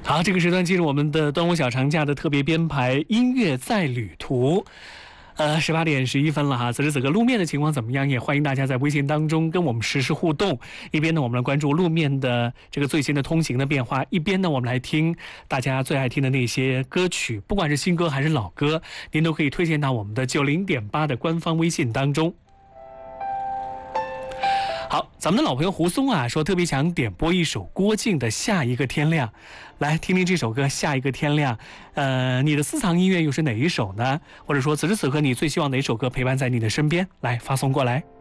好，这个时段进入我们的端午小长假的特别编排音乐在旅途。18点11分了哈，此时此刻路面的情况怎么样？也欢迎大家在微信当中跟我们实时互动。一边呢，我们来关注路面的这个最新的通行的变化；一边呢，我们来听大家最爱听的那些歌曲，不管是新歌还是老歌，您都可以推荐到我们的90.8的官方微信当中。好，咱们的老朋友胡松啊说特别想点播一首郭靖的《下一个天亮》，来听听这首歌《下一个天亮》。你的私藏音乐又是哪一首呢？或者说此时此刻你最希望哪首歌陪伴在你的身边？来发送过来。